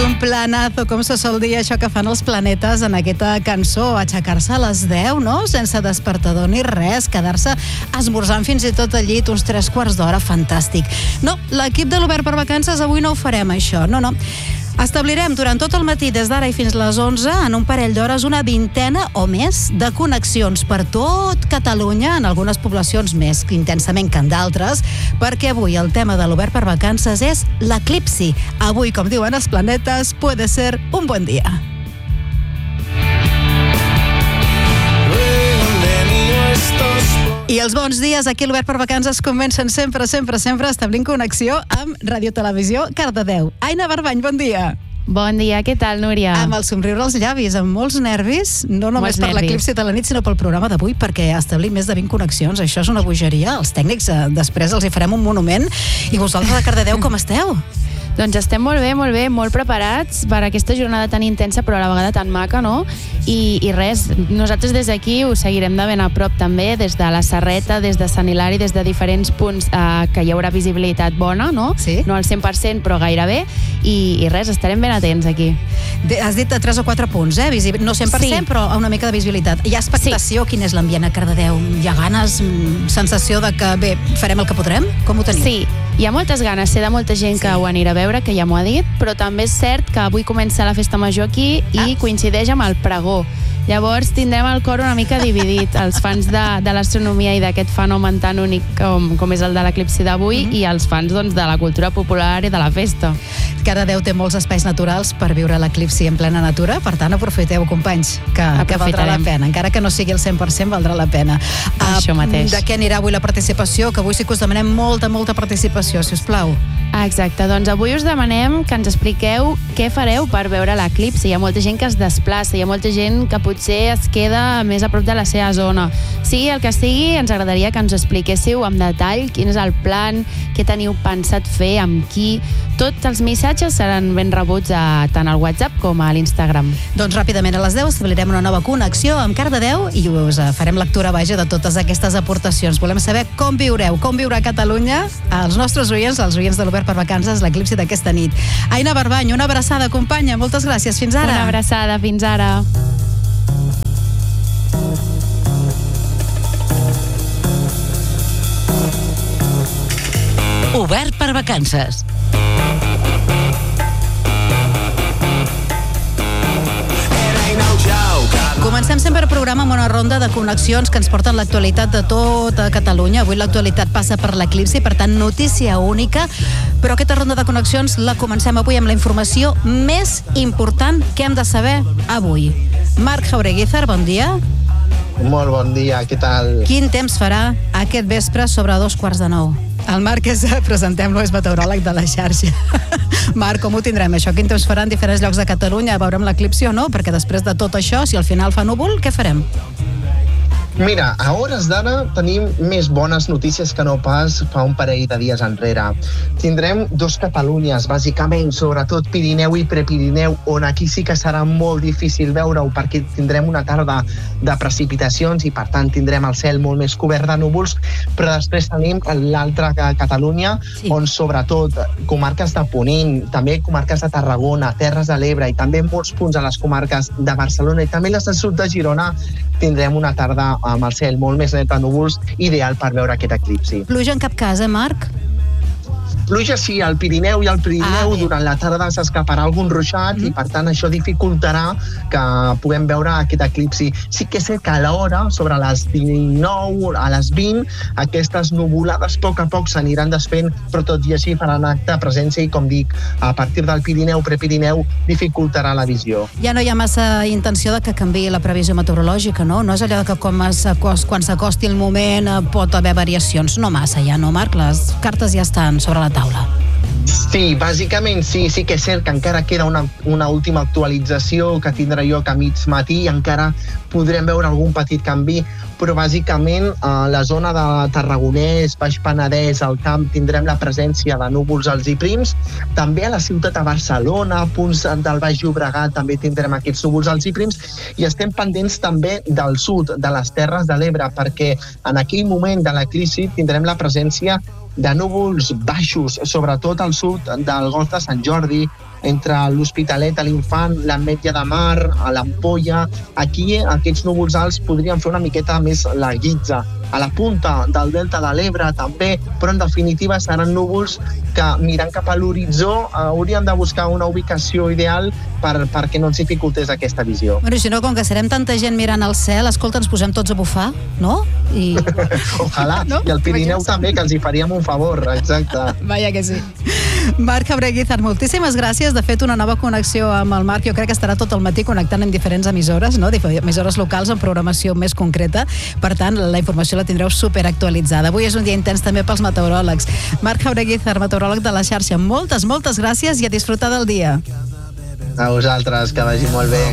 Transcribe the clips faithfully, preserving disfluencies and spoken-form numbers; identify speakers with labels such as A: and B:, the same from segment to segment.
A: un planazo, com se sol dir això que fan els planetes en aquesta cançó, aixecar-se a les deu, no? Sense despertador ni res, quedar-se esmorzant fins i tot al llit uns tres quarts d'hora, fantàstic. No, l'equip de l'Obert per Vacances avui no ho farem, això, no, no. Establirem durant tot el matí, des d'ara i fins les onze, en un parell d'hores, una vintena o més de connexions per tot Catalunya, en algunes poblacions més intensament que en d'altres, perquè avui el tema de l'Obert per Vacances és l'eclipsi. Avui, com diuen els planetes, puede ser un buen dia. I els bons dies aquí a l'Obert per Vacances comencen sempre, sempre, sempre establint connexió amb Ràdio Televisió Cardedeu. Aina Barbany, bon dia.
B: Bon dia, què tal, Núria?
A: Amb el somriure als llavis, amb molts nervis, no només
B: molts
A: per
B: nervis.
A: l'eclipsi de la nit, sinó pel programa d'avui, perquè establir més de vint connexions, això és una bogeria. Els tècnics, eh, després els hi farem un monument. I vosaltres a Cardedeu com esteu?
B: Doncs estem molt bé, molt bé, molt preparats per aquesta jornada tan intensa però a la vegada tan maca, no? I, i res, nosaltres des d'aquí us seguirem de ben a prop també, des de la Serreta, des de Sant Hilari, des de diferents punts eh, que hi haurà visibilitat bona, no?
A: Sí.
B: No al cent per cent, però gairebé, i, i res, estarem ben atents aquí.
A: De, has dit tres o quatre punts, eh? Visibil... No cent per cent, sí. Però una mica de visibilitat. Hi ha expectació? Sí. Quin és l'ambient a Cardedeu? Hi ha ganes? Sensació de que, bé, farem el que podrem? Com ho teniu?
B: Sí, hi ha moltes ganes, sé de molta gent que sí. ho anirà a veure, que ja m'ho ha dit, però també és cert que avui comença la festa major aquí i ah. coincideix amb el pregó. Llavors tindrem el cor una mica dividit, els fans de, de l'astronomia i d'aquest fenomen tan únic com, com és el de l'eclipsi d'avui mm-hmm. i els fans doncs, de la cultura popular i de la festa.
A: Cardedeu té molts espais naturals per viure l'eclipsi en plena natura, per tant aprofiteu, companys, que, que valdrà la pena, encara que no sigui el cent per cent valdrà la pena.
B: Això mateix.
A: De què anirà avui la participació? Que avui sí que us demanem molta, molta participació, si us plau.
B: Ah, exacte, doncs avui us demanem que ens expliqueu què fareu per veure l'eclipsi. Hi ha molta gent que es desplaça, hi ha molta gent que potser es queda més a prop de la seva zona. Sigui el que sigui, ens agradaria que ens expliquéssiu amb detall quin és el plan, què teniu pensat fer, amb qui. Tots els missatges seran ben rebuts a, tant al WhatsApp com a l'Instagram.
A: Doncs ràpidament a les deu establirem una nova connexió amb Cardedeu i us farem lectura vaja de totes aquestes aportacions. Volem saber com viureu, com viurà Catalunya, els nostres oients, els oients de l'Obert per Vacances, l'eclipsi d'aquesta nit. Aina Barbany, una abraçada, companya, moltes gràcies, fins ara.
B: Una abraçada, fins ara.
C: Obert per Vacances.
A: Comencem sempre el programa amb una ronda de connexions que ens porten l'actualitat de tota Catalunya. Avui l'actualitat passa per l'eclipsi, per tant, notícia única. Però aquesta ronda de connexions la comencem avui amb la informació més important que hem de saber avui. Marc Jaureguizar, bon dia.
D: Molt bon dia, què tal?
A: Quin temps farà aquest vespre sobre dos quarts de nou? El Marc és, presentem-lo, és meteoròleg de la xarxa. Marc, com ho tindrem, això? Quin temps farà en diferents llocs de Catalunya? Veurem l'eclipsi o no? Perquè després de tot això, si al final fa núvol, què farem?
D: Mira, a hores d'ara tenim més bones notícies que no pas fa un parell de dies enrere. Tindrem dos Catalunyes, bàsicament, sobretot Pirineu i Prepirineu, on aquí sí que serà molt difícil veure-ho perquè tindrem una tarda de precipitacions i, per tant, tindrem el cel molt més cobert de núvols, però després tenim l'altra Catalunya, sí. on sobretot comarques de Ponent, també comarques de Tarragona, Terres de l'Ebre i també molts punts a les comarques de Barcelona i també les del sud de Girona, tindrem una tarda amb el cel molt més net de núvols, ideal per veure aquest eclipsi.
A: Pluja en cap cas, eh, Marc?
D: Pluja sí, al Pirineu i al Pirineu
A: ah,
D: durant la tarda s'escaparà algun ruixat mm. i per tant això dificultarà que puguem veure aquest eclipsi. Sí que sé que a l'hora, sobre les dinou, a les vint, aquestes nuvolades a poc a poc s'aniran desfent, però tot i així faran acte de presència i, com dic, a partir del Pirineu, Prepirineu, dificultarà la visió.
A: Ja no hi ha massa intenció de que canviï la previsió meteorològica, no? No és allò que com quan s'acosti el moment pot haver variacions. No massa ja, no, Marc? Les cartes ja estan sobre la taula.
D: Sí, bàsicament sí, sí que és cert que encara queda una, una última actualització que tindrà lloc a mig matí i encara podrem veure algun petit canvi, però bàsicament a la zona de Tarragonès, Baix Penedès, al camp, tindrem la presència de núvols alts i prims. També a la ciutat de Barcelona, a punts del Baix Llobregat, també tindrem aquests núvols alts i prims i estem pendents també del sud, de les Terres de l'Ebre, perquè en aquell moment de l'eclipsi tindrem la presència de núvols baixos, sobretot al sud del Golf de Sant Jordi, entre l'Hospitalet, a l'Infant, l'Ametlla de Mar, a l'Ampolla. Aquí aquests núvols alts podrien fer una miqueta més la guitza. A la punta del Delta de l'Ebre també, però en definitiva seran núvols que mirant cap a l'horitzó haurien de buscar una ubicació ideal per, perquè no ens dificultés aquesta visió.
A: Bueno, si no, com que serem tanta gent mirant al cel, escolta, ens posem tots a bufar, no? I...
D: Ojalà, no? I al Pirineu també, que els hi faríem un favor, exacte.
A: Vaja que sí. Marc Abreguizar, moltíssimes gràcies. De fet, una nova connexió amb el Marc, jo crec que estarà tot el matí connectant en diferents emissores, no? Emissores locals amb programació més concreta. Per tant, la informació la tindreu superactualitzada. Avui és un dia intens també pels meteoròlegs. Marc Abreguizar, meteoròleg de la xarxa, moltes, moltes gràcies i a disfrutar del dia.
D: A vosaltres, que vagi molt bé.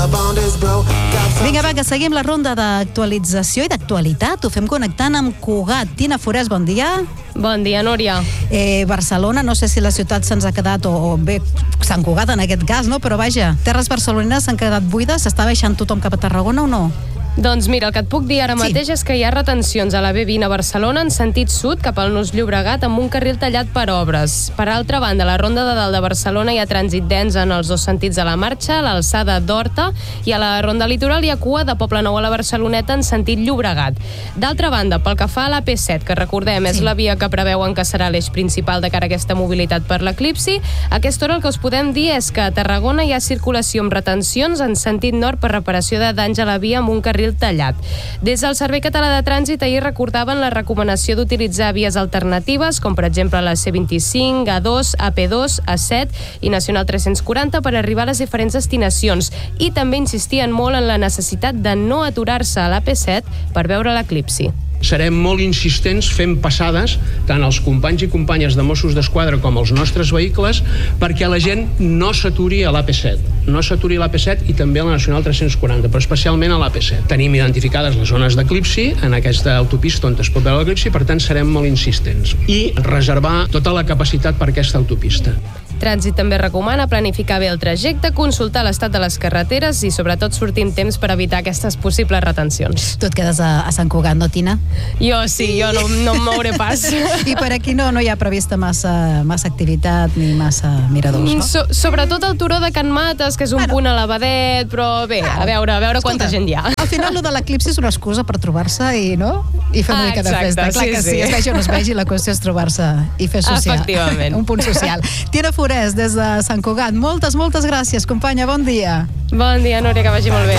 A: Vinga, va, que seguim la ronda d'actualització i d'actualitat. Ho fem connectant amb Cugat. Tina Forès, bon dia.
C: Bon dia, Núria.
A: Eh, Barcelona, no sé si la ciutat se'ns ha quedat, o, o bé, Sant Cugat en aquest cas, no? Però vaja, terres barcelonines s'han quedat buides. S'està baixant tothom cap a Tarragona o no?
C: Doncs mira, el que et puc dir ara mateix sí. és que hi ha retencions a la B vint a Barcelona en sentit sud cap al Nus Llobregat amb un carril tallat per obres. Per altra banda, a la Ronda de Dalt de Barcelona hi ha trànsit dens en els dos sentits de la marxa, a l'alçada d'Horta, i a la Ronda Litoral hi ha cua de Poblenou a la Barceloneta en sentit Llobregat. D'altra banda, pel que fa a la P set, que recordem és sí. la via que preveuen que serà l'eix principal de cara a aquesta mobilitat per l'eclipsi, a aquesta hora el que us podem dir és que a Tarragona hi ha circulació amb retencions en sentit nord per reparació de danys a la via amb un carril tallat. Des del Servei Català de Trànsit ahir recordaven la recomanació d'utilitzar vies alternatives, com per exemple la C vint-i-cinc, A dos, A P dos, A set i Nacional tres-cents quaranta per arribar a les diferents destinacions, i també insistien molt en la necessitat de no aturar-se a la P set per veure l'eclipsi.
E: Serem molt insistents fent passades tant als companys i companyes de Mossos d'Esquadra com als nostres vehicles perquè la gent no s'aturi a l'A P set. No s'aturi a l'A P set i també a la Nacional tres-cents quaranta, però especialment a l'A P set. Tenim identificades les zones d'eclipsi en aquesta autopista on es pot veure l'eclipsi, per tant serem molt insistents. I reservar tota la capacitat per aquesta autopista.
C: Trànsit també recomana planificar bé el trajecte, consultar l'estat de les carreteres i sobretot sortir en temps per evitar aquestes possibles retencions.
A: Tu et quedes a, a Sant Cugat, no, Tina?
C: Jo sí, jo no, no em mouré pas.
A: I per aquí no, no hi ha prevista massa, massa activitat ni massa miradors, no?
C: So, sobretot el turó de Can Mates, que és un bueno. punt elevadet, però bé, a veure, a veure Escolta, quanta gent hi ha.
A: Al final, lo de l'eclipsi és una excusa per trobar-se i, no? I fer una ah, mica de festa. Clar sí, que sí, sí, es vegi o no es vegi, la qüestió és trobar-se i fer social.
C: Efectivament.
A: Un punt social. Tina Forès, des de Sant Cugat. Moltes, moltes gràcies, companya. Bon dia.
C: Bon dia, Núria, que vagi molt bé.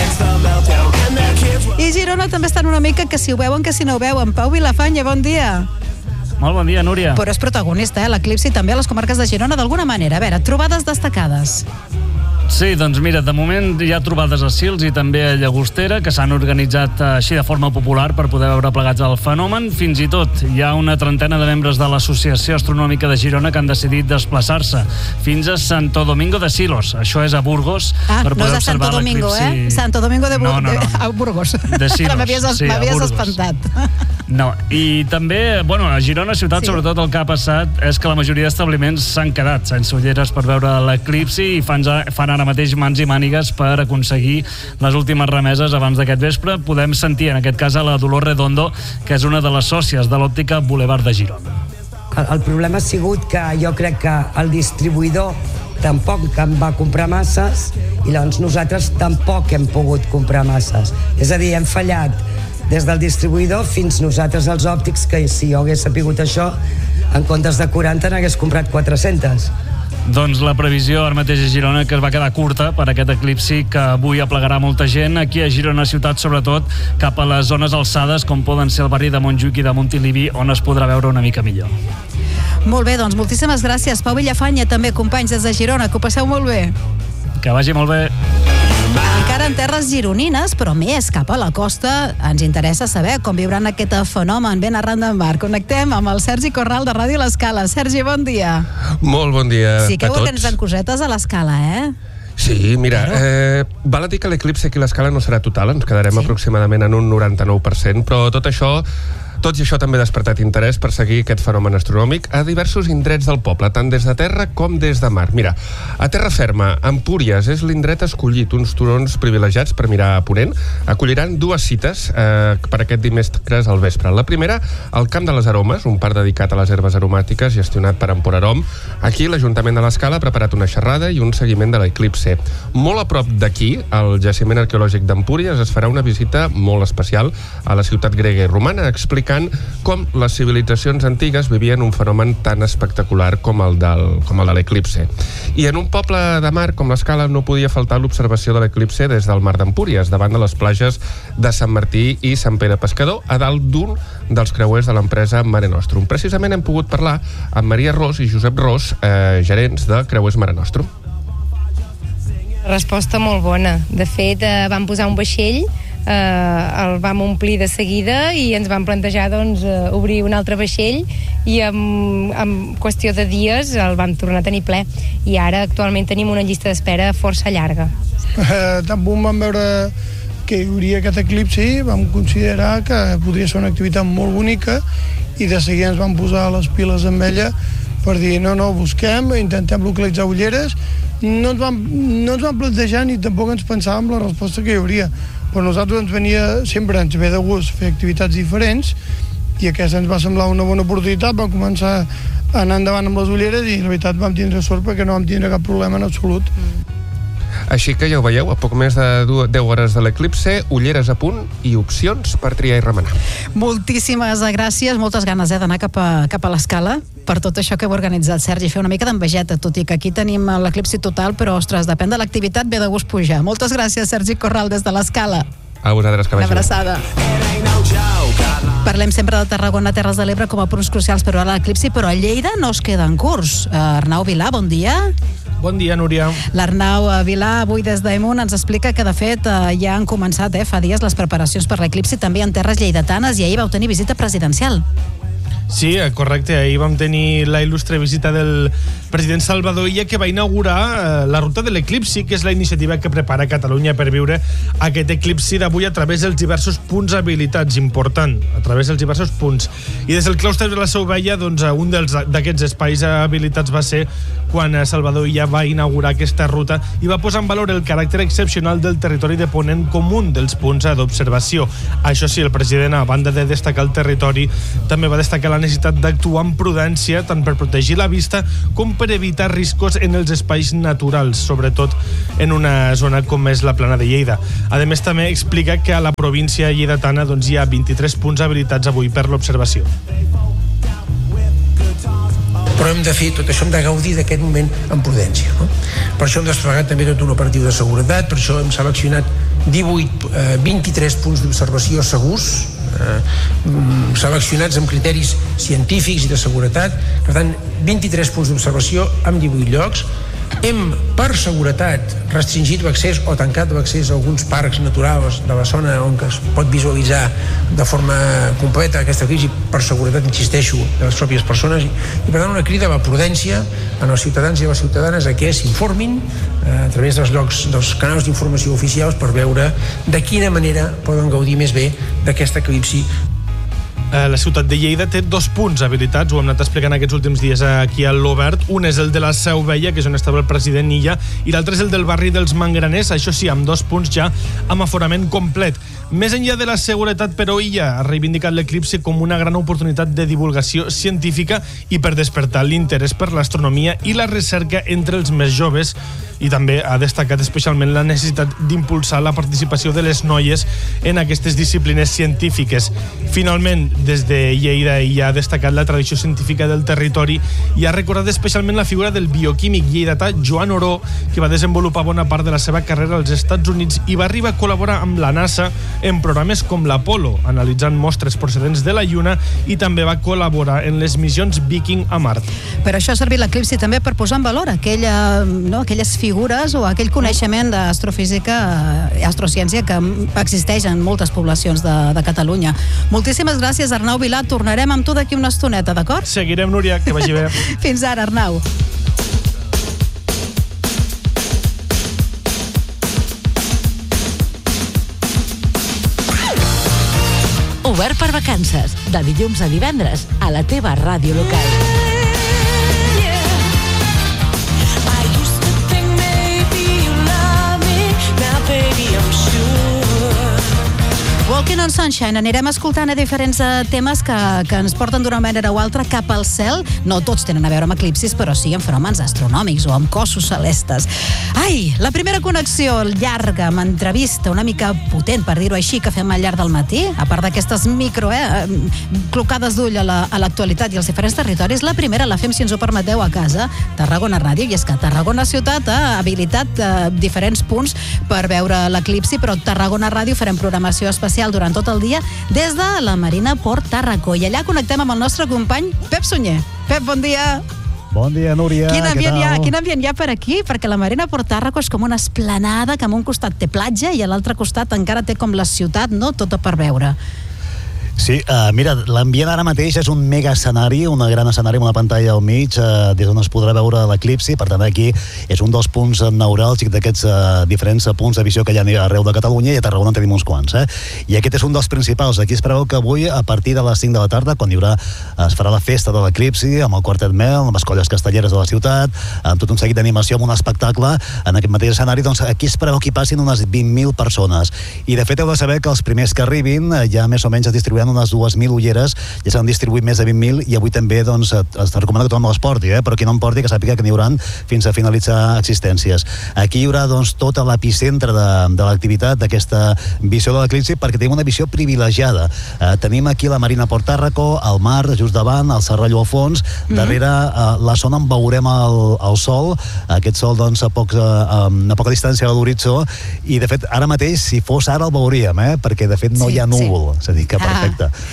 A: I Girona també estan una mica que si ho veuen, que si no ho veuen. Pau Vilafanya, bon dia.
F: Molt bon dia, Núria.
A: Però és protagonista, eh, l'eclipsi també a les comarques de Girona, d'alguna manera. A veure, trobades destacades.
F: Sí, doncs mira, de moment hi ha trobades a Sils i també a Llagostera que s'han organitzat així de forma popular per poder veure plegats el fenomen. Fins i tot hi ha una trentena de membres de l'Associació Astronòmica de Girona que han decidit desplaçar-se fins a Santo Domingo de Silos. Això és a Burgos.
A: Ah,
F: per
A: no
F: poder
A: és a Santo Domingo,
F: l'eclipsi.
A: eh? Santo Domingo de, Bur
F: no, no, no.
A: de... a Burgos.
F: De Silos.
A: M'havies
F: sí,
A: espantat.
F: No, i també, bueno, a Girona ciutat, sí. sobretot el que ha passat és que la majoria d'establiments s'han quedat sense ulleres per veure l'eclipsi i fan, fan ara mateix mans i mànigues per aconseguir les últimes remeses abans d'aquest vespre. Podem sentir en aquest cas a la Dolors Redondo, que és una de les sòcies de l'òptica Boulevard de Girona.
G: El, el problema ha sigut que jo crec que el distribuïdor tampoc en va comprar masses i llavors nosaltres tampoc hem pogut comprar masses. És a dir, hem fallat des del distribuïdor fins nosaltres els òptics, que si jo hagués sapigut això, en comptes de quaranta n'hagués comprat quatre-centes.
F: Doncs la previsió ara mateix a Girona que es va quedar curta per aquest eclipsi que avui aplegarà molta gent aquí a Girona ciutat, sobretot cap a les zones alçades com poden ser el barri de Montjuïc i de Montilivi, on es podrà veure una mica millor.
A: Molt bé, doncs moltíssimes gràcies. Pau Villafanya també, companys des de Girona, que ho passeu molt bé.
F: Que vagi molt bé.
A: Encara en terres gironines, però més cap a la costa, ens interessa saber com viuran aquest fenomen ben arran del mar. Connectem amb el Sergi Corral de Ràdio L'Escala. Sergi, bon dia.
H: Molt bon dia
A: sí,
H: a tots. Sí, que
A: organitzen cosetes a l'Escala, eh?
H: Sí, mira, eh, val a dir que l'eclipsi aquí a l'Escala no serà total, ens quedarem sí. aproximadament en un noranta-nou per cent, però tot això Tot i això també ha despertat interès per seguir aquest fenomen astronòmic a diversos indrets del poble, tant des de terra com des de mar. Mira, a terra ferma, Empúries, és l'indret escollit, uns turons privilegiats per mirar a ponent. Acolliran dues cites eh, per aquest dimestres al vespre. La primera, al Camp de les Aromes, un parc dedicat a les herbes aromàtiques gestionat per Emporarom. Aquí l'Ajuntament de l'Escala ha preparat una xerrada i un seguiment de l'eclipse. Molt a prop d'aquí, al jaciment arqueològic d'Empúries, es farà una visita molt especial a la ciutat grega i romana, explicant com les civilitzacions antigues vivien un fenomen tan espectacular com el del, com el de l'eclipse. I en un poble de mar com l'Escala no podia faltar l'observació de l'eclipse des del mar d'Empúries, davant de les plages de Sant Martí i Sant Pere Pescador, a dalt d'un dels creuers de l'empresa Mare Nostrum. Precisament hem pogut parlar amb Maria Ros i Josep Ros, eh, gerents de Creuers Mare Nostrum.
I: Resposta molt bona. De fet, eh, vam posar un vaixell, eh, el vam omplir de seguida i ens vam plantejar doncs, eh, obrir un altre vaixell i en, en qüestió de dies el vam tornar a tenir ple. I ara actualment tenim una llista d'espera força llarga.
J: Eh, tan bon vam veure que hi hauria aquest eclipsi, vam considerar que podria ser una activitat molt bonica i de seguida ens vam posar les piles amb ella per dir no, no, busquem, intentem localitzar ulleres. No ens, vam, no ens vam plantejar ni tampoc ens pensàvem la resposta que hi hauria, però nosaltres ens venia, sempre ens ve de gust fer activitats diferents i aquesta ens va semblar una bona oportunitat. Vam començar a anar endavant amb les ulleres i la veritat vam tindre sort perquè no vam tindre cap problema en absolut. Mm.
H: Així que ja ho veieu, a poc més de deu hores de l'eclipse, ulleres a punt i opcions per triar i remenar.
A: Moltíssimes gràcies, moltes ganes eh, d'anar cap a, cap a l'Escala per tot això que heu organitzat, Sergi, fer una mica d'envejeta, tot i que aquí tenim l'eclipsi total, però, ostres, depèn de l'activitat, ve de gust pujar. Moltes gràcies, Sergi Corral, des de l'Escala.
H: A vosaltres, que vagi bé.
A: Una abraçada. Parlem sempre de Tarragona, Terres de l'Ebre, com a punts crucials per veure l'eclipsi, però a Lleida no es queda en curs. Uh, Arnau Vilà, bon dia.
K: Bon dia, Núria.
A: L'Arnau Vilà, avui des d'Emunt, ens explica que, de fet, uh, ja han començat eh, fa dies les preparacions per l'eclipsi, també en terres lleidatanes, i ahir vau tenir visita presidencial.
K: Sí, correcte. Ahir vam tenir la il·lustre visita del president Salvador Illa, que va inaugurar eh, la ruta de l'eclipsi, que és la iniciativa que prepara Catalunya per viure aquest eclipsi d'avui a través dels diversos punts habilitats. Important, a través dels diversos punts. I des del claustre de la Seu Vella, doncs, un d'aquests espais habilitats va ser quan Salvador Illa va inaugurar aquesta ruta i va posar en valor el caràcter excepcional del territori de Ponent com un dels punts d'observació. Això sí, el president, a banda de destacar el territori, també va destacar la necessitat d'actuar amb prudència tant per protegir la vista com per evitar riscos en els espais naturals, sobretot en una zona com és la Plana de Lleida. A més, també explica que a la província lleidatana doncs, hi ha vint-i-tres punts habilitats avui per l'observació.
L: Però hem de fer tot això, hem de gaudir d'aquest moment amb prudència. No? Per això hem desplegat també tot un operatiu de seguretat, per això hem seleccionat divuit, eh, vint-i-tres punts d'observació segurs, eh, seleccionats amb criteris científics i de seguretat. Per tant, vint-i-tres punts d'observació amb divuit llocs. Hem, per seguretat, restringit l'accés o tancat l'accés a alguns parcs naturals de la zona on es pot visualitzar de forma completa aquesta crisi, per seguretat, insisteixo, de les pròpies persones, i, i per tant una crida a la prudència a els ciutadans i a les ciutadanes a que s'informin eh, a través dels llocs, dels canals d'informació oficials, per veure de quina manera poden gaudir més bé d'aquesta eclipsi.
K: La ciutat de Lleida té dos punts habilitats, ho hem anat explicant aquests últims dies aquí a l'Obert. Un és el de la Seu Vella, que és on estava el president Illa, i l'altre és el del barri dels Mangraners, això sí, amb dos punts ja amb aforament complet. Més enllà de la seguretat, però, Illa ha reivindicat l'eclipsi com una gran oportunitat de divulgació científica i per despertar l'interès per l'astronomia i la recerca entre els més joves, i també ha destacat especialment la necessitat d'impulsar la participació de les noies en aquestes disciplines científiques. Finalment, des de Lleida hi ha destacat la tradició científica del territori i ha recordat especialment la figura del bioquímic lleidatà Joan Oró, que va desenvolupar bona part de la seva carrera als Estats Units i va arribar a col·laborar amb la NASA en programes com l'Apollo, analitzant mostres procedents de la Lluna, i també va col·laborar en les missions Viking a Mart.
A: Per això ha servit l'eclipsi també per posar en valor aquella, no, aquelles figures o aquell coneixement d'astrofísica i astrociència que existeix en moltes poblacions de, de Catalunya. Moltíssimes gràcies, Arnau Vilà. Tornarem amb tu d'aquí una estoneta, d'acord?
K: Seguirem, Núria, que vagi bé.
A: Fins ara, Arnau.
M: Obert per vacances, de dilluns a divendres, a la teva ràdio local.
A: Walking on Sunshine. Anirem escoltant a diferents uh, temes que, que ens porten d'una manera o altra cap al cel. No tots tenen a veure amb eclipsis, però sí amb fenòmens astronòmics o amb cossos celestes. Ai, la primera connexió llarga, amb entrevista una mica potent, per dir-ho així, que fem al llarg del matí, a part d'aquestes micro, eh, clocades d'ull a l'actualitat la, i als diferents territoris, la primera la fem, si ens ho permeteu, a casa, Tarragona Ràdio, i és que Tarragona Ciutat ha habilitat eh, diferents punts per veure l'eclipsi, però Tarragona Ràdio farem programació especial durant tot el dia des de la Marina Port Tàrraco. I allà connectem amb el nostre company Pep Sunyer. Pep, bon dia.
N: Bon dia, Núria.
A: Quin ambient,
N: hi
A: ha, quin ambient hi ha per aquí? Perquè la Marina Port Tàrraco és com una esplanada que a un costat té platja i a l'altre costat encara té com la ciutat, no? Tota per veure.
N: Sí, uh, mira, l'ambient ara mateix és un mega escenari, un gran escenari amb una pantalla al mig, uh, des d'on es podrà veure l'eclipsi. Per tant, aquí és un dels punts neuràlgics d'aquests uh, diferents punts de visió que hi ha arreu de Catalunya, i a Tarragona en tenim uns quants, eh? I aquest és un dels principals. Aquí es preveu que avui, a partir de les cinc de la tarda, quan hi haurà, es farà la festa de l'eclipsi, amb el Quartet Mel, amb les colles castelleres de la ciutat, amb tot un seguit d'animació, amb un espectacle, en aquest mateix escenari, doncs aquí es preveu que hi passin unes vint mil persones. I de fet heu de saber que els primers que arribin ja més o menys es distribuiran unes dues mil ulleres, ja s'han distribuït més de vint mil, i avui també doncs, es recomana que tothom les porti, eh? Però qui no en porti que sàpiga que n'hi haurà fins a finalitzar existències. Aquí hi haurà doncs, tot l'epicentre de, de l'activitat d'aquesta visió de l'eclipsi, perquè tenim una visió privilegiada. Eh, tenim aquí la Marina Port Tàrraco, el mar just davant, el Serrallo al fons, mm-hmm. darrere eh, la zona on veurem el, el sol, aquest sol doncs, a, pocs, a, a poca distància de l'horitzó, i de fet ara mateix, si fos ara el veuríem, eh? Perquè de fet no sí, hi ha núvol, sí. És a dir, que perfecte. Ah.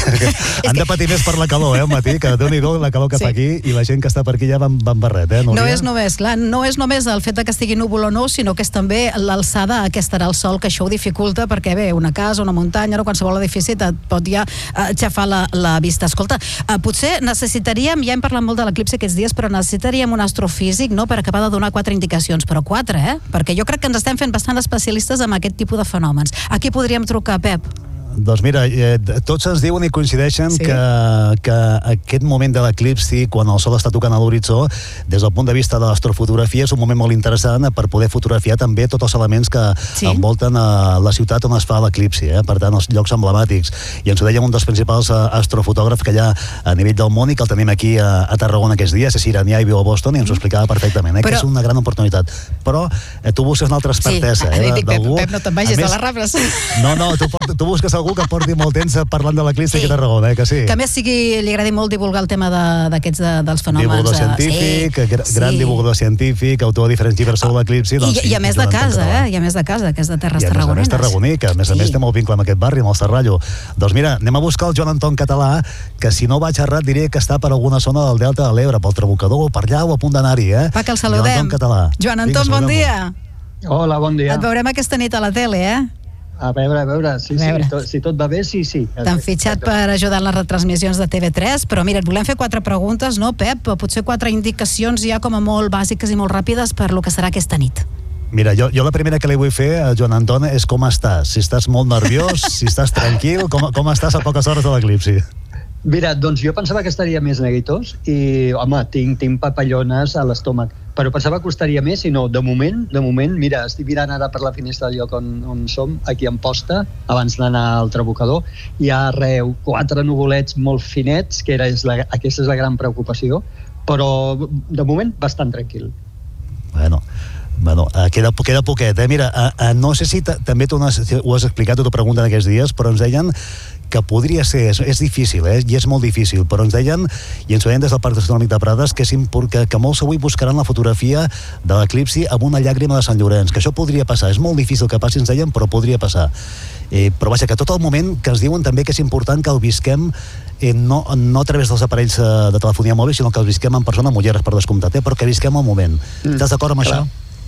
N: Han de patir més per la calor, eh, al matí, que déu-n'hi-do la calor que sí. fa aquí, i la gent que està per aquí ja va amb barret, eh, Núria?
A: No és només, clar, no és només el fet que estigui núvol o no, sinó que és també l'alçada a què estarà el sol, que això ho dificulta, perquè bé, una casa, una muntanya, o qualsevol edifici et pot ja aixafar la, la vista. Escolta, eh, potser necessitaríem, ja hem parlat molt de l'eclipsi aquests dies, però necessitaríem un astrofísic, no?, per acabar de donar quatre indicacions, però quatre, eh? Perquè jo crec que ens estem fent bastant especialistes en aquest tipus de fenòmens. A qui podríem trucar, Pep?
N: Doncs mira, eh, tots ens diuen i coincideixen sí. que, que aquest moment de l'eclipsi, quan el sol està tocant a l'horitzó, des del punt de vista de l'astrofotografia, és un moment molt interessant per poder fotografiar també tots els elements que sí. envolten a la ciutat on es fa l'eclipsi, eh? Per tant, els llocs emblemàtics. I ens ho deia un dels principals astrofotògrafs que hi ha a nivell del món, i que el tenim aquí a, a Tarragona aquests dies, és iranià i viu a Boston, i ens ho explicava perfectament, eh? Però... que és una gran oportunitat. Però eh, tu busques una altra expertesa.
A: Sí,
N: eh?
A: dic, Pep, Pep, no te'n vagis més... de les Rables.
N: No, no, tu, tu busques algú que porti molt temps parlant de l'eclipsi sí. aquí a Tarragona, eh, que sí?
A: Que a més sigui, li agradi molt divulgar el tema d'aquests de, de, dels fenòmens.
N: Divulgador científic, sí. Gra gran sí. divulgador científic, autor de diferents llibres sobre l'eclipsi. Doncs,
A: I, sí, I a més de casa, eh? I a més de casa, que és de Terres Tarragonenes.
N: I a més tarragoní, que a més a més sí. té molt vincle amb aquest barri, amb el Serrallo. Doncs mira, anem a buscar el Joan Anton Català, que si no vaig errat diré que està per alguna zona del Delta de l'Ebre, pel Trabucador, o per allà, o a punt d'anar-hi, eh?
A: Va, que el saludem.
N: Joan Anton Català.
A: Joan Anton, Vinga, bon dia.
O: Hola, bon dia.
A: Et veurem aquesta nit a la tele, eh?
O: A veure, a veure, sí, a veure. sí, tot, si tot va bé, sí, sí.
A: T'han fitxat per ajudar en les retransmissions de T V tres, però mira, et volem fer quatre preguntes, no, Pep? Potser quatre indicacions ja com a molt bàsiques i molt ràpides per lo que serà aquesta nit.
N: Mira, jo, jo la primera que li vull fer a Joan Anton és com estàs. Si estàs molt nerviós, si estàs tranquil, com, com estàs a poques hores de l'eclipsi?
O: Mira, doncs jo pensava que estaria més neguitós i, home, tinc, tinc papallones a l'estómac, però pensava que costaria més i no, de moment, de moment, mira, estic mirant ara per la finestra del lloc on, on som, aquí en Posta, abans d'anar al Trabucador, hi ha arreu quatre nuvolets molt finets, que era, és la, aquesta és la gran preocupació, però de moment bastant tranquil.
N: Bueno, Bueno, queda, queda poquet, eh? Mira, uh, uh, no sé si també tu has, ho has explicat, t'ho pregunten aquests dies, però ens deien que podria ser, és, és difícil, eh? I és molt difícil, però ens deien, i ens ho deien des del Parc Astronòmic de Prades, que, que, que molts avui buscaran la fotografia de l'eclipsi amb una llàgrima de Sant Llorenç, que això podria passar, és molt difícil que passi, ens deien, però podria passar. Eh, però vaja, que tot el moment que ens diuen també que és important que el visquem eh, no, no a través dels aparells de telefonia mòbil, sinó que el visquem en persona, amb ulleres per descomptat, eh? Però que visquem el moment. Mm. Estàs d'acord amb
O: Clar.
N: això?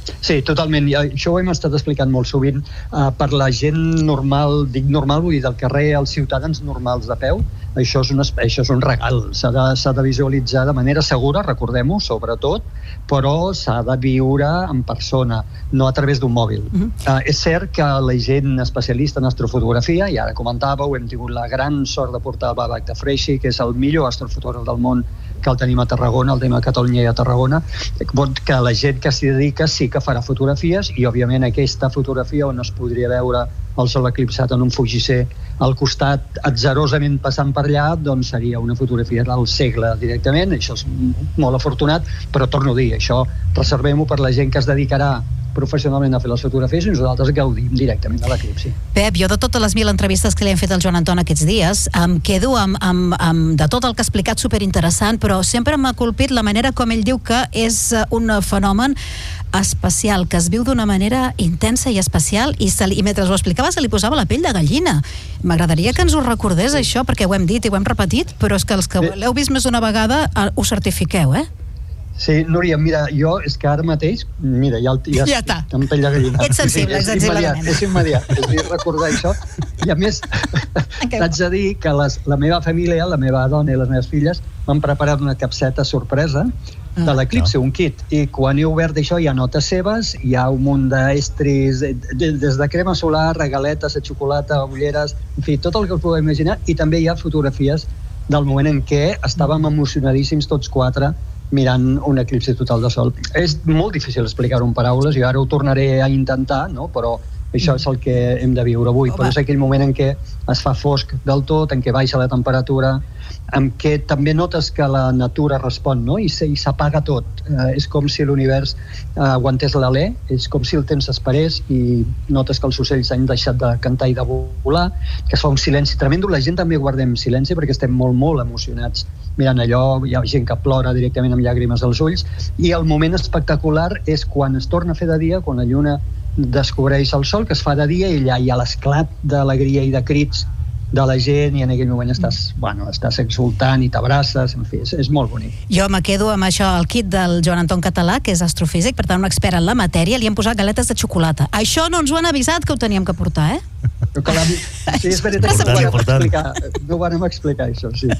O: Sí, totalment. Això ho hem estat explicant molt sovint. Uh, per la gent normal, dic normal, vull dir, del carrer, els ciutadans normals de peu, això és un, això és un regal. S'ha de, s'ha de visualitzar de manera segura, recordem-ho, sobretot, però s'ha de viure en persona, no a través d'un mòbil. Uh-huh. Uh, és cert que la gent especialista en astrofotografia, i ara comentàveu, hem tingut la gran sort de portar el Babak de Freixi, que és el millor astrofotògraf del món, que el tenim a Tarragona, el tenim a Catalunya i a Tarragona, que la gent que s'hi dedica sí que farà fotografies, i òbviament aquesta fotografia on es podria veure el sol eclipsat en un fugisser al costat, atzerosament passant per allà, doncs seria una fotografia del segle directament. Això és molt afortunat, però torno a dir, això reservem-ho per la gent que es dedicarà professionalment a fer les fotografies i nosaltres gaudim directament de l'eclipsi.
A: Pep, jo de totes les mil entrevistes que li hem fet al Joan Anton aquests dies, em quedo amb, amb, amb de tot el que ha explicat superinteressant, però sempre m'ha colpit la manera com ell diu que és un fenomen especial, que es viu d'una manera intensa i especial, i, se li, i mentre ho explicava se li posava la pell de gallina. M'agradaria que ens ho recordés, això, perquè ho hem dit i ho hem repetit, però és que els que l'heu vist més d'una vegada ho certifiqueu, eh?
O: Sí, Núria, mira, jo és que ara mateix, mira, ja, ja,
A: ja està.
O: Em pell de gallina.
A: Ets sensible,
O: sí,
A: ets sensiblement.
O: És immediat, és immediat recordar això. I a més, t'haig de dir que les, la meva família, la meva dona i les meves filles m'han preparat una capseta sorpresa de l'eclipsi, un kit, i quan he obert això hi ha notes seves, hi ha un munt d'estris, des de crema solar, regaletes de xocolata, ulleres, en fi, tot el que us podeu imaginar, i també hi ha fotografies del moment en què estàvem emocionadíssims tots quatre mirant un eclipsi total de sol. És molt difícil explicar-ho en paraules, jo ara ho tornaré a intentar, no? Però això és el que hem de viure avui. Però és aquell moment en què es fa fosc del tot, en què baixa la temperatura, en què també notes que la natura respon, no? I s'apaga tot. Eh, és com si l'univers eh, aguantés l'alè, és com si el temps s'esperés i notes que els ocells han deixat de cantar i de volar, que es fa un silenci tremendo. La gent també guardem silenci perquè estem molt, molt emocionats mirant allò. Hi ha gent que plora directament amb llàgrimes als ulls, i el moment espectacular és quan es torna a fer de dia, quan la lluna descobreix el sol, que es fa de dia, i allà hi ha l'esclat d'alegria i de crits de la gent, i en aquell moment estàs, bueno, estàs exultant i t'abraces, en fi, és, és molt bonic.
A: Jo me quedo amb això, el kit del Joan Anton Català, que és astrofísic, per tant un expert en la matèria, li hem posat galetes de xocolata. Això no ens ho han avisat que ho teníem que portar, eh?
O: La... Sí, és veritat que no ho vàrem explicar, no ho vàrem explicar, això, sí.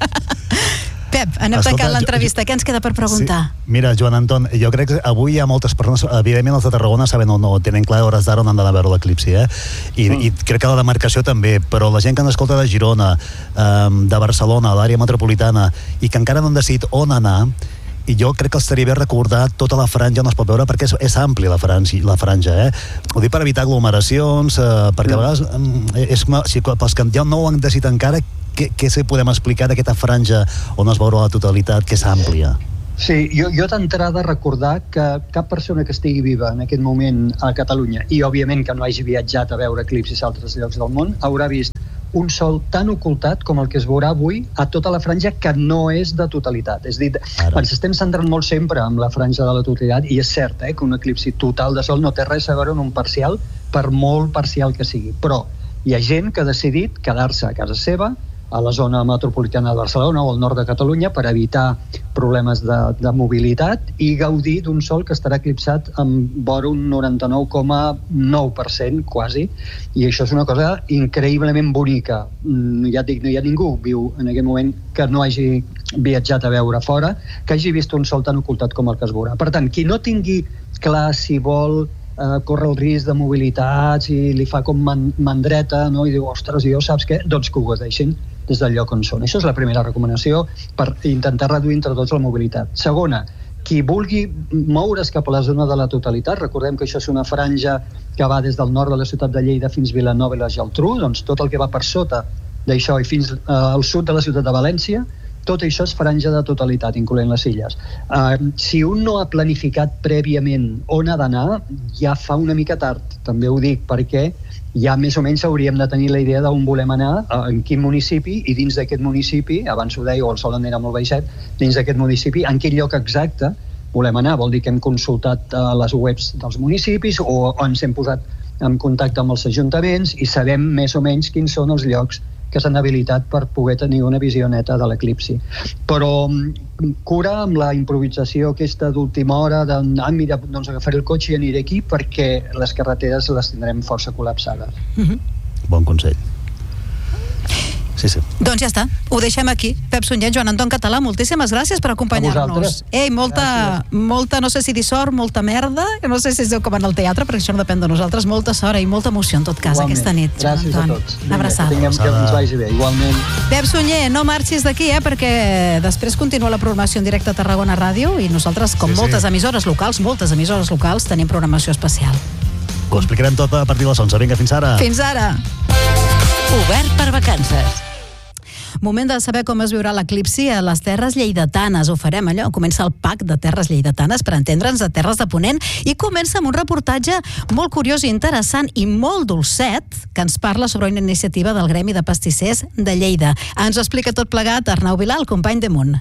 A: Pep, anem
N: Escolta,
A: tancant l'entrevista. Què ens queda per preguntar?
N: Sí. Mira, Joan Anton, jo crec que avui hi ha moltes persones, evidentment els de Tarragona saben o no, tenen clar hores d'ara on han d'anar a veure l'eclipsi, eh? I, mm. I crec que la demarcació també, però la gent que ens escolta de Girona, um, de Barcelona, l'àrea metropolitana, i que encara no han decidit on anar, i jo crec que els estaria bé recordar tota la franja on es pot veure, perquè és, és ampli la franja, la franja, eh? Ho dic per evitar aglomeracions, eh, perquè a vegades eh, és, si, pels que ja no ho han decidit encara, què, què se podem explicar d'aquesta franja on es veurà la totalitat, que és àmplia?
O: Sí, jo, jo d'entrada recordar que cap persona que estigui viva en aquest moment a Catalunya, i òbviament que no hagi viatjat a veure eclipsis a altres llocs del món, haurà vist un sol tan ocultat com el que es veurà avui a tota la franja, que no és de totalitat. És a dir, ens estem centrant molt sempre en la franja de la totalitat, i és cert eh, que un eclipsi total de sol no té res a veure amb un parcial, per molt parcial que sigui. Però hi ha gent que ha decidit quedar-se a casa seva, a la zona metropolitana de Barcelona o al nord de Catalunya, per evitar problemes de, de mobilitat i gaudir d'un sol que estarà eclipsat amb vora un noranta-nou coma nou per cent quasi, i això és una cosa increïblement bonica. Ja et dic, no hi ha ningú viu en aquest moment que no hagi viatjat a veure fora, que hagi vist un sol tan ocultat com el que es veurà. Per tant, qui no tingui clar si vol Uh, corre el risc de mobilitat, si li fa com man mandreta, no? I diu, ostres, jo saps què? Doncs que ho gaudeixin des del lloc on són. Això és la primera recomanació per intentar reduir entre tots la mobilitat. Segona, qui vulgui moure's cap a la zona de la totalitat, recordem que això és una franja que va des del nord de la ciutat de Lleida fins Vilanova i la Geltrú, doncs tot el que va per sota d'això i fins uh, al sud de la ciutat de València, tot això és franja de totalitat, incloent les illes. Uh, si un no ha planificat prèviament on ha d'anar, ja fa una mica tard, també ho dic, perquè ja més o menys hauríem de tenir la idea d'on volem anar, en quin municipi, i dins d'aquest municipi, abans ho deia, el sol en era molt baixet, dins d'aquest municipi, en quin lloc exacte volem anar. Vol dir que hem consultat uh, les webs dels municipis o ens hem posat en contacte amb els ajuntaments i sabem més o menys quins són els llocs que s'han habilitat per poder tenir una visió neta de l'eclipsi. Però cura amb la improvisació aquesta d'última hora, de, ah, mira, doncs agafaré el cotxe i aniré aquí perquè les carreteres les tindrem força col·lapsades.
A: Mm-hmm.
N: Bon consell. Sí, sí.
A: Doncs ja està, ho deixem aquí. Pep Sunyer, Joan Anton Català, moltíssimes gràcies per acompanyar-nos. Ei, molta, molta, no sé si dir sort, molta merda, no sé si es diu com en el teatre, perquè això no depèn de nosaltres, molta sort i molta emoció en tot cas igualment. Aquesta nit.
O: Gràcies a tots.
A: Una abraçada.
O: Que tinguem que ens vagi bé, igualment.
A: Pep Sunyer, no marxis d'aquí, eh, perquè després continua la programació en directe a Tarragona Ràdio i nosaltres, com sí, moltes sí. emissores locals, moltes emissores locals, tenim programació especial.
N: Ho explicarem tot a partir de les onze. Vinga, fins ara.
A: Fins ara.
M: Obert per vacances.
A: Moment de saber com es viurà l'eclipsi a les terres lleidatanes. Ho farem allò. Comença el pack de terres lleidatanes per entendre'ns de terres de Ponent i comença amb un reportatge molt curiós i interessant i molt dolcet que ens parla sobre una iniciativa del Gremi de Pastissers de Lleida. Ens explica tot plegat Arnau Vilà, el company de Munt.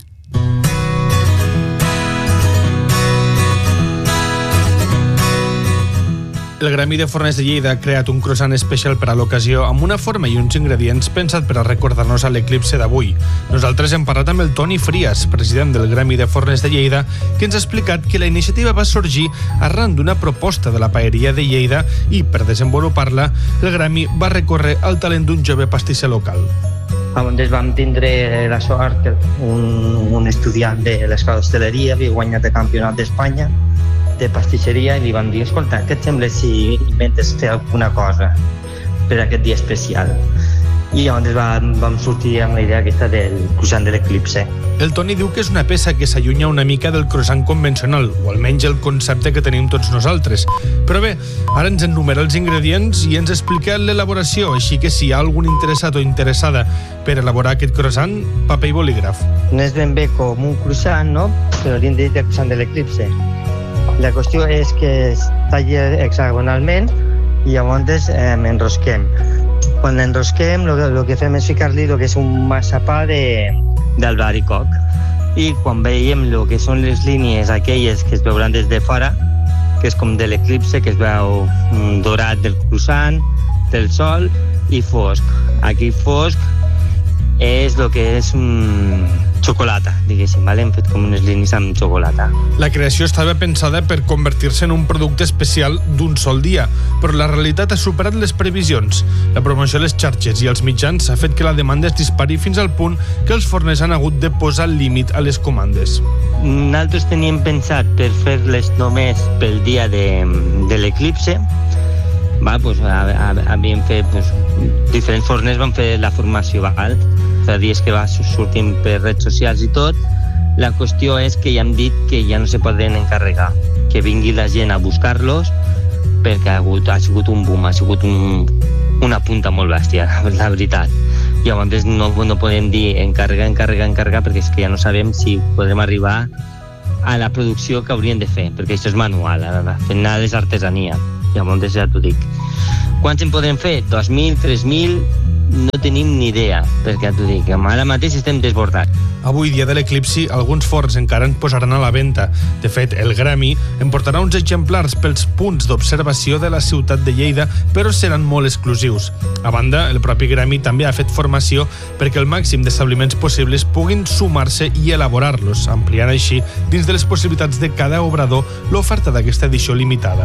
K: El Gremi de Forners de Lleida ha creat un croissant especial per a l'ocasió amb una forma i uns ingredients pensat per a recordar-nos a l'eclipse d'avui. Nosaltres hem parlat amb el Toni Frias, president del Gremi de Forners de Lleida, que ens ha explicat que la iniciativa va sorgir arran d'una proposta de la paeria de Lleida i, per desenvolupar-la, el Gremi va recórrer al talent d'un jove pastisser local.
P: Llavors vam tindre la sort que un, un estudiant de l'escola d'hostaleria havia guanyat el campionat d'Espanya de pastisseria i li vam dir, escolta, què et sembla si inventes fer alguna cosa per aquest dia especial? I llavors vam, vam sortir amb la idea aquesta del croissant de l'eclipse.
K: El Toni diu que és una peça que s'allunya una mica del croissant convencional, o almenys el concepte que tenim tots nosaltres. Però bé, ara ens enumera els ingredients i ens explica l'elaboració, així que si hi ha algun interessat o interessada per elaborar aquest croissant, paper i bolígraf.
P: No és ben bé com un croissant, no? Però li hem dit el croissant de l'eclipse. La qüestió és que es talla hexagonalment i llavors eh, enrosquem. Quan l'enrosquem, el que fem és ficar-li el que és un massapà d'albaricoc. I quan veiem el que són les línies aquelles que es veuran des de fora, que és com de l'eclipse, que es veu dorat del croissant, del sol i fosc. Aquí fosc és el que és un xocolata, diguéssim, vale? Hem fet com unes línies amb xocolata.
K: La creació estava pensada per convertir-se en un producte especial d'un sol dia, però la realitat ha superat les previsions. La promoció a les xarxes i als mitjans ha fet que la demanda es dispari fins al punt que els forners han hagut de posar límit a les comandes.
P: Nosaltres teníem pensat per fer-les només pel dia de, de l'eclipse. Va, pues, havíem fet, pues, diferents forners van fer la formació, val? Fa dies que va sortint per redes socials i tot. La qüestió és que ja hem dit que ja no se poden encarregar, que vingui la gent a buscar-los, perquè ha, hagut, ha sigut un boom, ha sigut un, una punta molt bèstia, la veritat. Llavors no, no podem dir encarregar, encarregar, encarregar, perquè és que ja no sabem si podrem arribar a la producció que hauríem de fer, perquè això és manual, al final és artesania. Llavors ja t'ho dic. Quants en podem fer? dos mil, tres mil, no tenim ni idea, perquè ja t'ho dic, ara mateix estem desbordats.
K: Avui, dia de l'eclipsi, alguns forns encara en posaran a la venda. De fet, el Gremi en portarà uns exemplars pels punts d'observació de la ciutat de Lleida, però seran molt exclusius. A banda, el propi Gremi també ha fet formació perquè el màxim d'establiments possibles puguin sumar-se i elaborar-los, ampliant així, dins de les possibilitats de cada obrador, l'oferta d'aquesta edició limitada.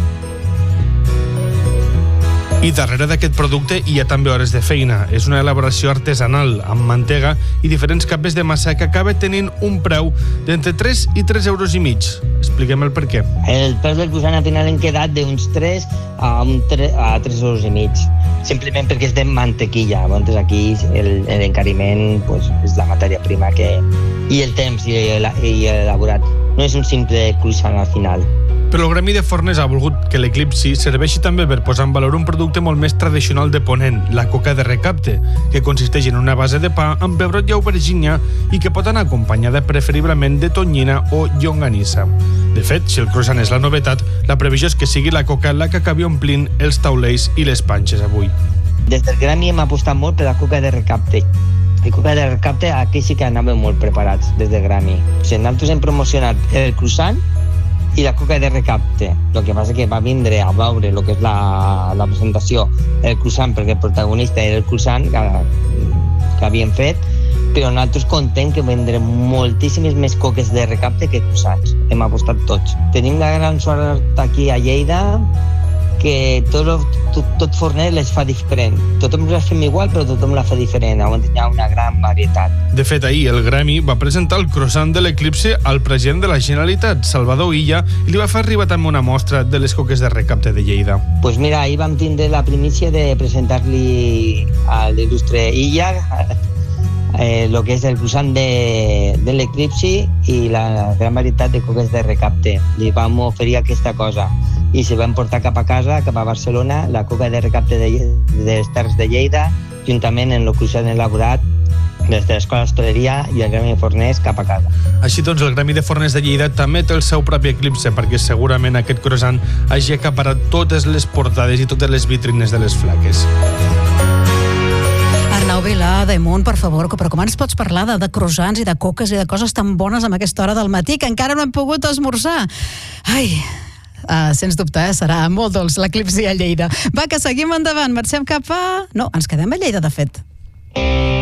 K: I darrere d'aquest producte hi ha també hores de feina. És una elaboració artesanal, amb mantega i diferents capes de massa que acaba tenint un preu d'entre tres i tres euros i mig. Expliquem el per què.
P: El preu del croissant al final hem quedat d'uns tres a, un tre, a tres euros i mig. Simplement perquè és de mantequilla. Llavors aquí l'encariment pues, és la matèria prima que... i el temps i elaborat. No és un simple croissant al final.
K: Però el Gremi de Forners ha volgut que l'eclipsi serveixi també per posar en valor un producte molt més tradicional de Ponent, la coca de recapte, que consisteix en una base de pa amb pebrot i aubergínia i que pot anar acompanyada preferiblement de tonyina o llonganissa. De fet, si el croissant és la novetat, la previsió és que sigui la coca la que acabi omplint els taulells i les panxes avui.
P: Des del Gremi hem apostat molt per la coca de recapte. La coca de recapte aquí sí que anàvem molt preparats des del Gremi. O sigui, nosaltres hem promocionat el croissant i la coca de recapte. El que passa que va vindre a veure el que és la, la presentació el croissant, perquè el protagonista era el croissant que, que havien fet, però nosaltres contem que vendrem moltíssimes més coques de recapte que croissants. Hem apostat tots. Tenim la gran sort aquí a Lleida que tot, tot, tot forner les fa diferent. Tothom les fem igual, però tothom la fa diferent. On hi ha una gran varietat.
K: De fet, ahir el Gremi va presentar el croissant de l'Eclipse al president de la Generalitat, Salvador Illa, i li va fer arribar també una mostra de les coques de recapte de Lleida.
P: Doncs pues mira, ahir vam tindre la primícia de presentar-li a l'il·lustre Illa eh, lo que és el croissant de, de l'Eclipse i la gran varietat de coques de recapte. Li vam oferir aquesta cosa i se van portar cap a casa, cap a Barcelona, la coca de recapte de, de les Terres de Lleida, juntament amb el croissant elaborat des de l'Escola d'Hostaleria i el Gremi de Forners cap a casa.
K: Així doncs, el Gremi de Forners de Lleida també té el seu propi Eclipse, perquè segurament aquest croissant hagi acaparat totes les portades i totes les vitrines de les flaques.
A: Arnau Vilà, Daimon, per favor, però com ens pots parlar de, de croissants i de coques i de coses tan bones a aquesta hora del matí que encara no hem pogut esmorzar? Ai... Uh, sens dubte, eh? Serà molt dolç l'Eclipse a Lleida. Va, que seguim endavant, marxem cap a... No, ens quedem a Lleida, de fet.